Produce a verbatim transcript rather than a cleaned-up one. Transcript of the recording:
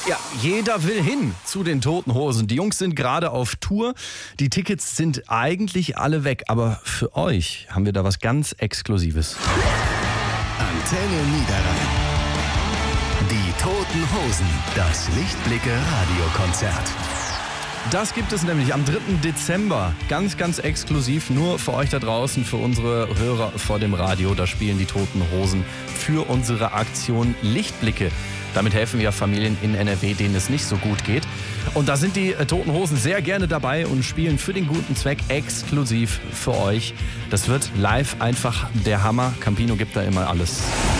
Ja, jeder will hin zu den Toten Hosen. Die Jungs sind gerade auf Tour. Die Tickets sind eigentlich alle weg. Aber für euch haben wir da was ganz Exklusives. Antenne Niederrhein. Die Toten Hosen. Das Lichtblicke-Radiokonzert. Das gibt es nämlich am dritten Dezember. Ganz, ganz exklusiv nur für euch da draußen, für unsere Hörer vor dem Radio. Da spielen die Toten Hosen für unsere Aktion Lichtblicke. Damit helfen wir Familien in N R W, denen es nicht so gut geht. Und da sind die Toten Hosen sehr gerne dabei und spielen für den guten Zweck exklusiv für euch. Das wird live einfach der Hammer. Campino gibt da immer alles.